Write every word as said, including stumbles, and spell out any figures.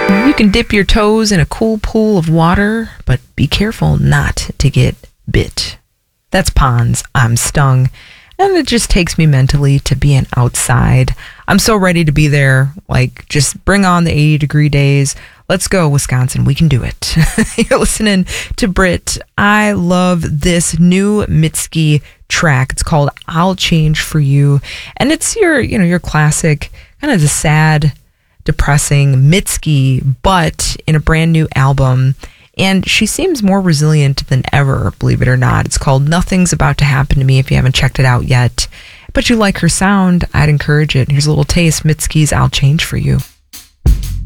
You can dip your toes in a cool pool of water, but be careful not to get bit. That's Ponds, I'm Stung. And it just takes me mentally to being outside. I'm so ready to be there. Like, just bring on the eighty degree days. Let's go, Wisconsin. We can do it. You're listening to Brit. I love this new Mitski track. It's called I'll Change for You. And it's your, you know, your classic, kind of the sad, depressing Mitski, but in a brand new album. And she seems more resilient than ever, believe it or not. It's called Nothing's About to Happen to Me if you haven't checked it out yet. But you like her sound, I'd encourage it. Here's a little taste, Mitski's I'll Change for You.